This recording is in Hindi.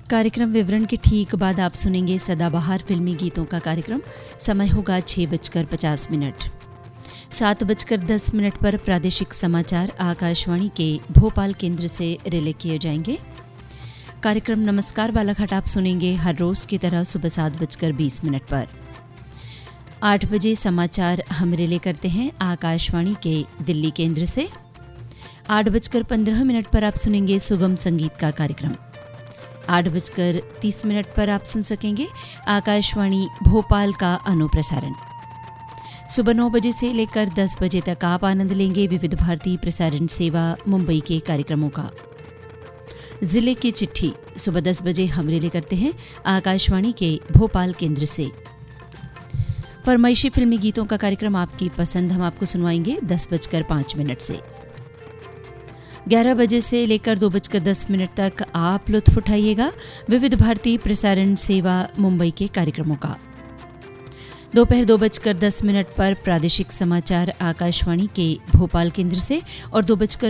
कार्यक्रम विवरण के ठीक बाद आप सुनेंगे सदाबहार फिल्मी गीतों का कार्यक्रम। समय होगा 6:50। 7:10 पर प्रादेशिक समाचार आकाशवाणी के भोपाल केंद्र से रिले किए जाएंगे। कार्यक्रम नमस्कार बालाघाट आप सुनेंगे हर रोज की तरह सुबह 7:20 पर। 8 बजे समाचार हम रिले करते हैं आकाशवाणी के दिल्ली केंद्र से। 8:15 पर आप सुनेंगे सुगम संगीत का कार्यक्रम। 8:30 पर आप सुन सकेंगे आकाशवाणी भोपाल का अनुप्रसारण। सुबह 9 बजे से लेकर 10 बजे तक आप आनंद लेंगे विविध भारती प्रसारण सेवा मुंबई के कार्यक्रमों का। जिले की चिट्ठी सुबह 10 बजे हम रिले करते हैं आकाशवाणी के भोपाल केंद्र से। फरमाइशी फिल्मी गीतों का कार्यक्रम आपकी पसंद हम आपको सुनवाएंगे 10:05 से। 11 बजे से लेकर 2:10 तक आप लुत्फ उठाइएगा विविध भारती प्रसारण सेवा मुंबई के कार्यक्रमों का। दोपहर 2:10 पर प्रादेशिक समाचार आकाशवाणी के भोपाल केंद्र से और 2